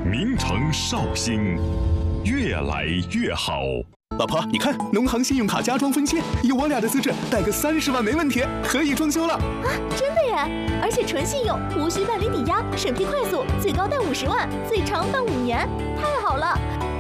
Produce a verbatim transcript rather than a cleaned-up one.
名城绍兴，越来越好。 老婆，你看，农行信用卡加装分期，有我俩的资质，贷个三十万没问题，可以装修了。 啊，真的耶！而且纯信用，无需办理抵押，审批快速，最高贷五十万，最长办五年，太好了！